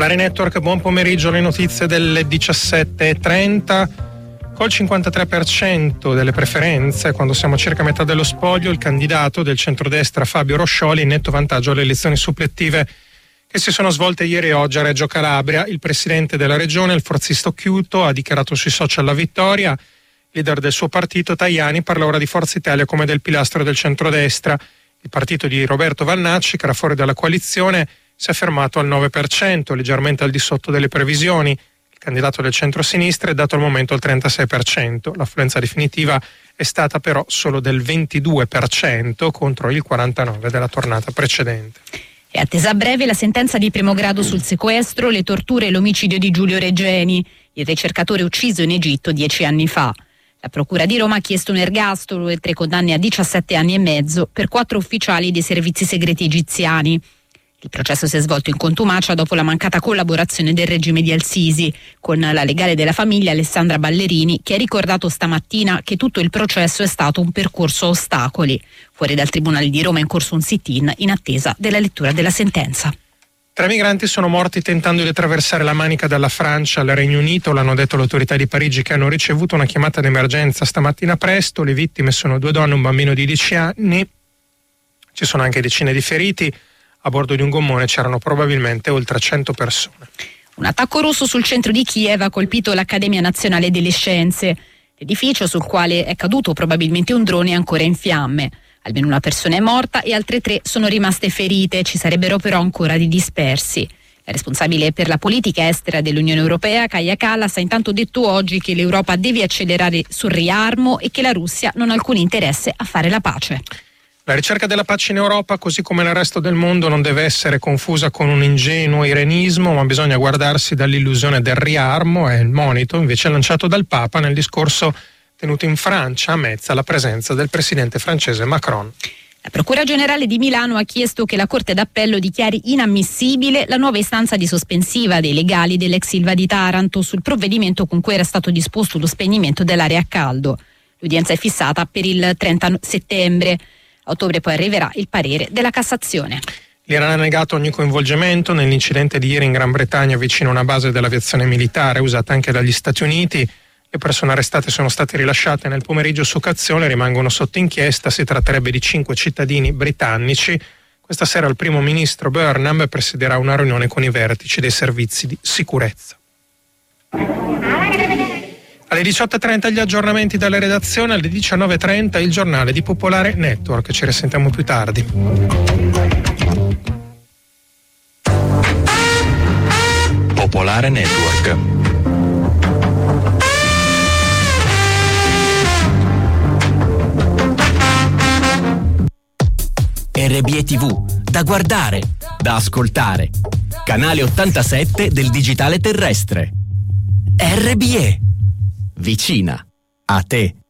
Popolare Network, buon pomeriggio, le notizie delle 17:30. Col 53% delle preferenze, quando siamo circa a metà dello spoglio, il candidato del centrodestra Fabio Roscioli in netto vantaggio alle elezioni suppletive che si sono svolte ieri e oggi a Reggio Calabria. Il presidente della regione, il forzista Occhiuto, ha dichiarato sui social la vittoria. Il leader del suo partito, Tajani, parla ora di Forza Italia come del pilastro del centrodestra. Il partito di Roberto Vannacci, che era fuori dalla coalizione, si è fermato al 9%, leggermente al di sotto delle previsioni. Il candidato del centro-sinistra è dato al momento al 36%. L'affluenza definitiva è stata però solo del 22% contro il 49% della tornata precedente. È attesa a breve la sentenza di primo grado sul sequestro, le torture e l'omicidio di Giulio Regeni, il ricercatore ucciso in Egitto 10 anni fa. La Procura di Roma ha chiesto un ergastolo e 3 condanne a 17 anni e mezzo per 4 ufficiali dei servizi segreti egiziani. Il processo si è svolto in contumacia dopo la mancata collaborazione del regime di Al-Sisi, con la legale della famiglia Alessandra Ballerini, che ha ricordato stamattina che tutto il processo è stato un percorso a ostacoli. Fuori dal Tribunale di Roma è in corso un sit-in in attesa della lettura della sentenza. 3 migranti sono morti tentando di attraversare la Manica dalla Francia al Regno Unito, l'hanno detto le autorità di Parigi, che hanno ricevuto una chiamata d'emergenza stamattina presto. Le vittime sono 2 donne e un bambino di 10 anni. Ci sono anche decine di feriti. A bordo di un gommone c'erano probabilmente oltre 100 persone. Un attacco russo sul centro di Kiev ha colpito l'Accademia Nazionale delle Scienze. L'edificio sul quale è caduto probabilmente un drone è ancora in fiamme. Almeno una persona è morta e altre 3 sono rimaste ferite, ci sarebbero però ancora di dispersi. La responsabile per la politica estera dell'Unione Europea, Kaja Kallas, ha intanto detto oggi che l'Europa deve accelerare sul riarmo e che la Russia non ha alcun interesse a fare la pace. La ricerca della pace in Europa, così come nel resto del mondo, non deve essere confusa con un ingenuo irenismo, ma bisogna guardarsi dall'illusione del riarmo. È il monito invece lanciato dal Papa nel discorso tenuto in Francia a Metz alla presenza del presidente francese Macron. La Procura Generale di Milano ha chiesto che la Corte d'Appello dichiari inammissibile la nuova istanza di sospensiva dei legali dell'ex Ilva di Taranto sul provvedimento con cui era stato disposto lo spegnimento dell'area a caldo. L'udienza è fissata per il 30 settembre. A ottobre poi arriverà il parere della Cassazione. L'Iran ha negato ogni coinvolgimento nell'incidente di ieri in Gran Bretagna vicino a una base dell'aviazione militare usata anche dagli Stati Uniti. Le persone arrestate sono state rilasciate nel pomeriggio su cauzione, rimangono sotto inchiesta. Si tratterebbe di 5 cittadini britannici. Questa sera il primo ministro Burnham presiderà una riunione con i vertici dei servizi di sicurezza. Alle 18:30 gli aggiornamenti dalla redazione, alle 19:30 il giornale di Popolare Network. Ci risentiamo più tardi. Popolare Network. RBE TV, da guardare, da ascoltare. Canale 87 del digitale terrestre. RBE. Vicina a te.